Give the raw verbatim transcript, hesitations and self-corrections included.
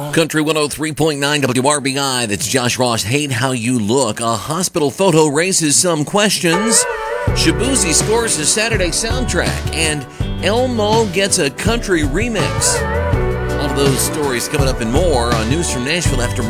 Country one oh three point nine W R B I, that's Josh Ross. Hate How You Look. A hospital photo raises some questions. Shabuzi scores a Saturday soundtrack. And Elmo gets a country remix. All of those stories coming up and more on News from Nashville after